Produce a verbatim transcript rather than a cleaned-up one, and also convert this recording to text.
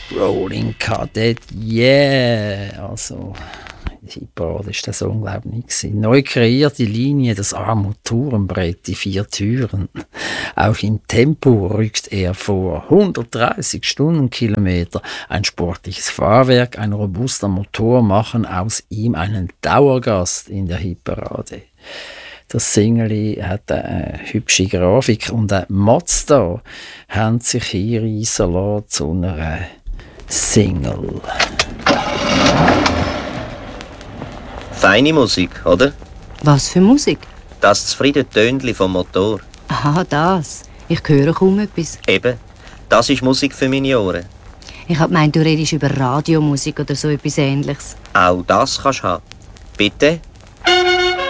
Rolling Cadet, yeah! Also, die Hitparade war das unglaublich gewesen. Neu kreierte Linie, das Armaturenbrett, die vier Türen. Auch im Tempo rückt er vor. hundertdreißig Stundenkilometer. Ein sportliches Fahrwerk, ein robuster Motor machen aus ihm einen Dauergast in der Hitparade. Das Single hat eine hübsche Grafik und ein Mazda haben sich hinreissen lassen zu einer Single. Feine Musik, oder? Was für Musik? Das zufriedene Tönli vom Motor. Aha, das. Ich höre kaum etwas. Eben, das ist Musik für meine Ohren. Ich hab gemeint, du redest über Radiomusik oder so etwas Ähnliches. Auch das kannst du haben. Bitte?